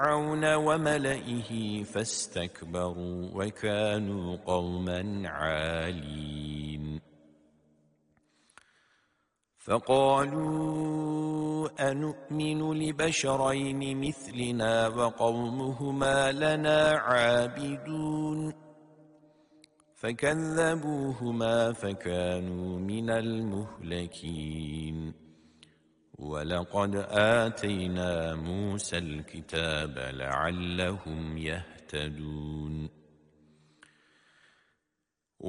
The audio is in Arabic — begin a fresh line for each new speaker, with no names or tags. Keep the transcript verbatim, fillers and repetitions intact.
فرعون وملئه فاستكبروا وكانوا قوما عالين فقالوا أنؤمن لبشرين مثلنا وقومهما لنا عابدون فكذبوهما فكانوا من المهلكين ولقد آتينا موسى الكتاب لعلهم يهتدون